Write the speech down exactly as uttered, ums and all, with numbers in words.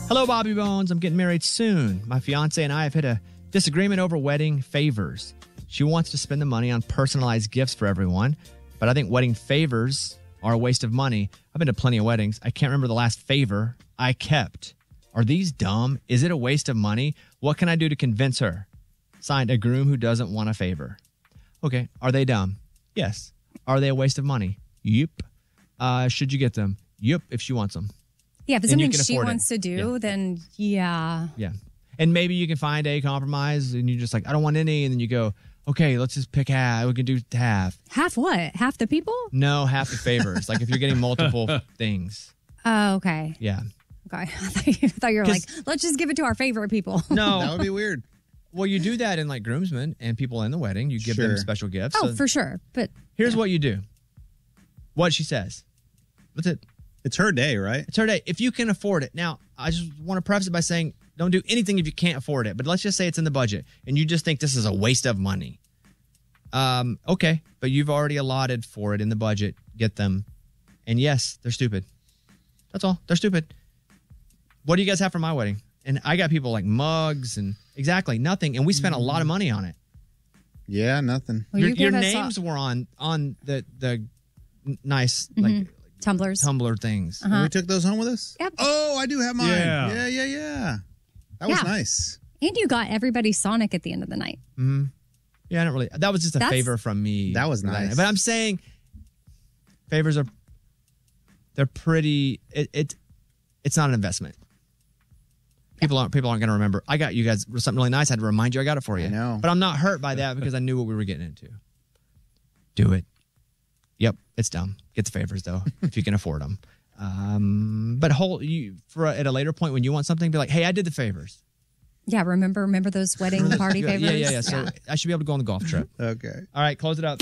Hello, Bobby Bones. I'm getting married soon. My fiance and I have hit a disagreement over wedding favors. She wants to spend the money on personalized gifts for everyone, but I think wedding favors are a waste of money. I've been to plenty of weddings. I can't remember the last favor I kept. Are these dumb? Is it a waste of money? What can I do to convince her? Signed, a groom who doesn't want a favor. Okay. Are they dumb? Yes. Are they a waste of money? Yep. Uh, should you get them? Yep, if she wants them. Yeah, if it's And you something can she afford it. wants to do, Yeah. then yeah. Yeah. And maybe you can find a compromise and you're just like, I don't want any. And then you go, okay, let's just pick half. We can do half. Half what? Half the people? No, half the favors. Like if you're getting multiple things. Oh, okay. Yeah. Okay. I thought you, I thought you were like, 'Cause- let's just give it to our favorite people. No. That would be weird. Well, you do that in like groomsmen and people in the wedding. You give them Sure. special gifts. Oh, So for sure. But here's what you do. What she says. That's it. It's her day, right? It's her day. If you can afford it. Now, I just want to preface it by saying don't do anything if you can't afford it. But let's just say it's in the budget and you just think this is a waste of money. Um, okay, but you've already allotted for it in the budget. Get them. And yes, they're stupid. That's all. They're stupid. What do you guys have for my wedding? And I got people like mugs and exactly nothing. And we spent a lot of money on it. Yeah, nothing. Well, your you your gave us names a- were on on the the n- nice like tumblers. tumbler things. Uh-huh. We took those home with us? Yep. Oh, I do have mine. Yeah. Yeah, yeah, yeah. That was Yeah. nice. And you got everybody Sonic at the end of the night. Mm-hmm. Yeah, I don't really. That was just a That's- favor from me. That was nice. But I'm saying favors are they're pretty. It, it it's not an investment. People aren't people aren't going to remember. I got you guys something really nice. I had to remind you I got it for you. I know. But I'm not hurt by that because I knew what we were getting into. Do it. Yep, it's dumb. Get the favors though if you can afford them. Um, but hold you for a, at a later point when you want something, be like, hey, I did the favors. Yeah, remember remember those wedding party Yeah, favors? yeah, yeah. So I should be able to go on the golf trip. Okay. All right, close it up.